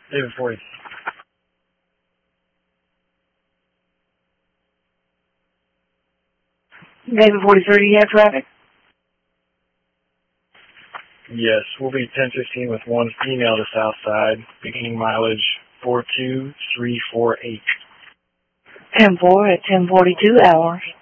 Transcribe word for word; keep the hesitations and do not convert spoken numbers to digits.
David forty. David forty-three, do you have traffic? Yes, we'll be ten fifteen with one female to south side, beginning mileage four two three four eight. ten four at ten forty-two hours.